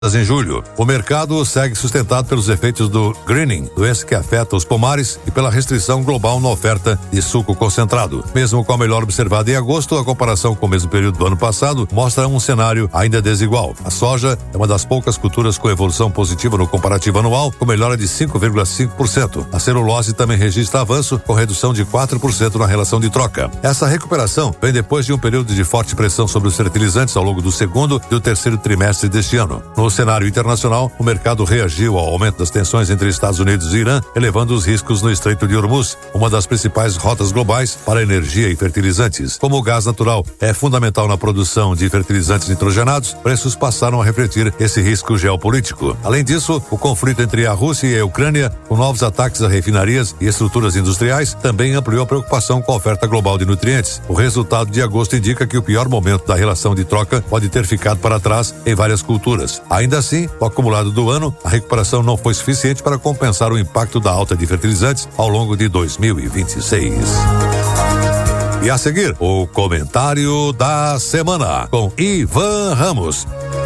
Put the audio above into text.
em julho. O mercado segue sustentado pelos efeitos do greening, doença que afeta os pomares, e pela restrição global na oferta de suco concentrado. Mesmo com a melhora observada em agosto, a comparação com o mesmo período do ano passado mostra um cenário ainda desigual. A soja é uma das poucas culturas com evolução positiva no comparativo anual, com melhora de 5,5%. A celulose também registra avanço, com redução de 4% na relação de troca. Essa recuperação vem depois de um período de forte pressão sobre os fertilizantes ao longo do segundo e do terceiro trimestre deste ano. No cenário internacional, o mercado reagiu ao aumento das tensões entre Estados Unidos e Irã, elevando os riscos no Estreito de Hormuz, uma das principais rotas globais para energia e fertilizantes. Como o gás natural é fundamental na produção de fertilizantes nitrogenados, preços passaram a refletir esse risco geopolítico. Além disso, o conflito entre a Rússia e a Ucrânia, com novos ataques a refinarias e estruturas industriais, também ampliou a preocupação com a oferta global de nutrientes. O resultado de agosto indica que o pior momento da relação de troca pode ter ficado para trás em várias culturas. Ainda assim, o acumulado do ano, a recuperação não foi suficiente para compensar o impacto da alta de fertilizantes ao longo de 2026. E a seguir, o comentário da semana com Ivan Ramos.